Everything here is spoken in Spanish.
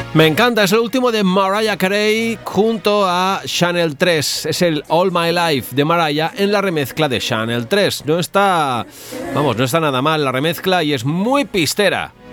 Me encanta, es el último de Mariah Carey junto a Chanel 3. Es el All My Life de Mariah en la remezcla de Chanel 3. No está nada mal la remezcla y es muy pistera.